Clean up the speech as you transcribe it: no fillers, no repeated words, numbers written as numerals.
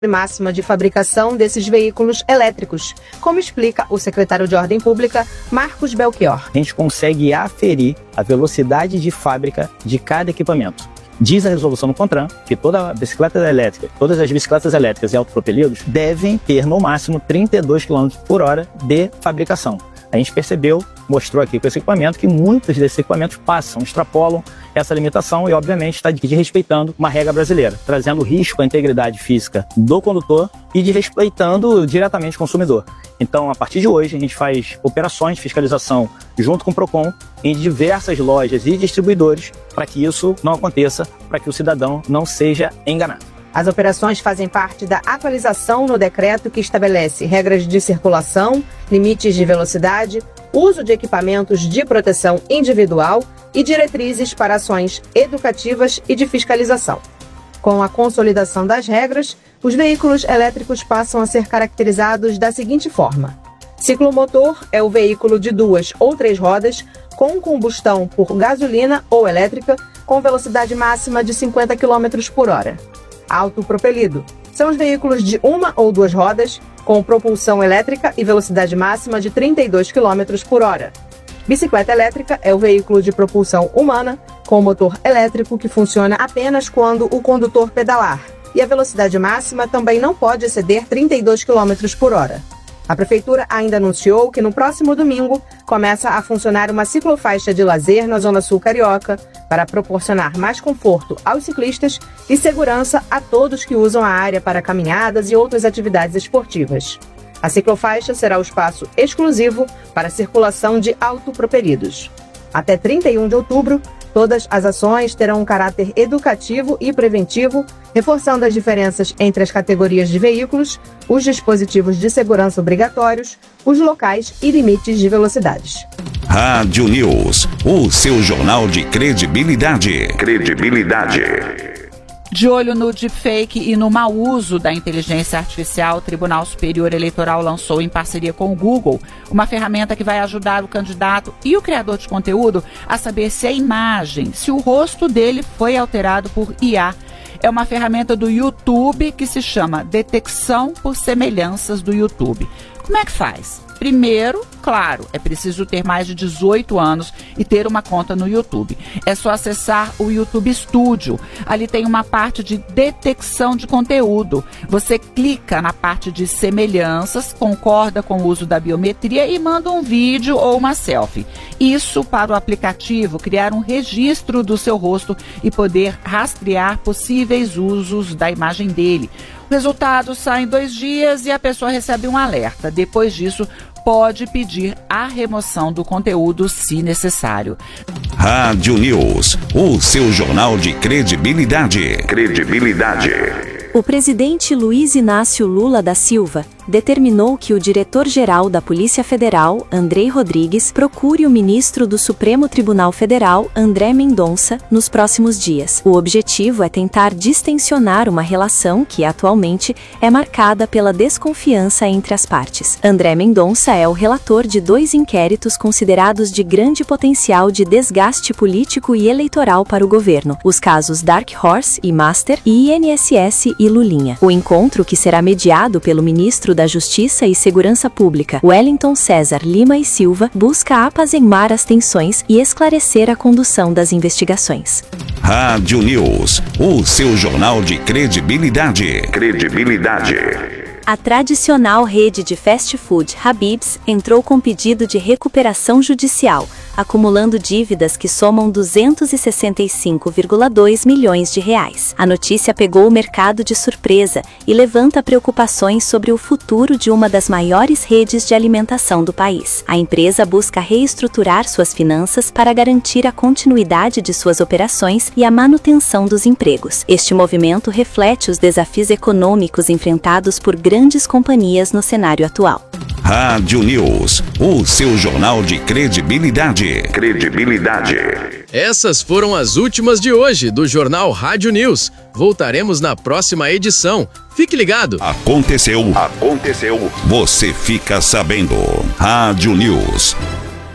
máxima de fabricação desses veículos elétricos, como explica o secretário de Ordem Pública, Marcos Belchior. A gente consegue aferir a velocidade de fábrica de cada equipamento. Diz a resolução do CONTRAN que todas as bicicletas elétricas e autopropelidos devem ter no máximo 32 km por hora de fabricação. A gente percebeu, mostrou aqui com esse equipamento, que muitos desses equipamentos extrapolam essa limitação e, obviamente, está desrespeitando uma regra brasileira, trazendo risco à integridade física do condutor e desrespeitando diretamente o consumidor. Então, a partir de hoje, a gente faz operações de fiscalização junto com o PROCON em diversas lojas e distribuidores para que isso não aconteça, para que o cidadão não seja enganado. As operações fazem parte da atualização no decreto que estabelece regras de circulação, limites de velocidade, uso de equipamentos de proteção individual e diretrizes para ações educativas e de fiscalização. Com a consolidação das regras, os veículos elétricos passam a ser caracterizados da seguinte forma: ciclomotor é o veículo de 2 ou 3 rodas com combustão por gasolina ou elétrica com velocidade máxima de 50 km por hora. Autopropelido são os veículos de 1 ou 2 rodas com propulsão elétrica e velocidade máxima de 32 km por hora. Bicicleta elétrica é o veículo de propulsão humana com motor elétrico que funciona apenas quando o condutor pedalar, e a velocidade máxima também não pode exceder 32 km por hora. A Prefeitura ainda anunciou que no próximo domingo começa a funcionar uma ciclofaixa de lazer na Zona Sul Carioca para proporcionar mais conforto aos ciclistas e segurança a todos que usam a área para caminhadas e outras atividades esportivas. A ciclofaixa será o espaço exclusivo para a circulação de autopropelidos. Até 31 de outubro, todas as ações terão um caráter educativo e preventivo, reforçando as diferenças entre as categorias de veículos, os dispositivos de segurança obrigatórios, os locais e limites de velocidades. Rádio News, o seu jornal de credibilidade. De olho no deepfake e no mau uso da inteligência artificial, o Tribunal Superior Eleitoral lançou, em parceria com o Google, uma ferramenta que vai ajudar o candidato e o criador de conteúdo a saber se a imagem, se o rosto dele foi alterado por IA. É uma ferramenta do YouTube que se chama Detecção por Semelhanças do YouTube. Como é que faz? Primeiro, claro, é preciso ter mais de 18 anos e ter uma conta no YouTube. É só acessar o YouTube Studio. Ali tem uma parte de detecção de conteúdo. Você clica na parte de semelhanças, concorda com o uso da biometria e manda um vídeo ou uma selfie. Isso para o aplicativo criar um registro do seu rosto e poder rastrear possíveis usos da imagem dele. O resultado sai em 2 dias e a pessoa recebe um alerta. Depois disso, pode pedir a remoção do conteúdo se necessário. Rádio News, o seu jornal de credibilidade. O presidente Luiz Inácio Lula da Silva determinou que o diretor-geral da Polícia Federal, Andrei Rodrigues, procure o ministro do Supremo Tribunal Federal, André Mendonça, nos próximos dias. O objetivo é tentar distensionar uma relação que, atualmente, é marcada pela desconfiança entre as partes. André Mendonça é o relator de 2 inquéritos considerados de grande potencial de desgaste político e eleitoral para o governo: os casos Dark Horse e Master e INSS e Lulinha. O encontro, que será mediado pelo ministro da Justiça e Segurança Pública, Wellington César Lima e Silva, busca apaziguar as tensões e esclarecer a condução das investigações. Rádio News, o seu jornal de credibilidade. A tradicional rede de fast food Habib's entrou com pedido de recuperação judicial, acumulando dívidas que somam 265,2 milhões de reais. A notícia pegou o mercado de surpresa e levanta preocupações sobre o futuro de uma das maiores redes de alimentação do país. A empresa busca reestruturar suas finanças para garantir a continuidade de suas operações e a manutenção dos empregos. Este movimento reflete os desafios econômicos enfrentados por grandes companhias no cenário atual. Rádio News, o seu jornal de credibilidade. Essas foram as últimas de hoje do Jornal Rádio News. Voltaremos na próxima edição. Fique ligado. Aconteceu. Você fica sabendo. Rádio News.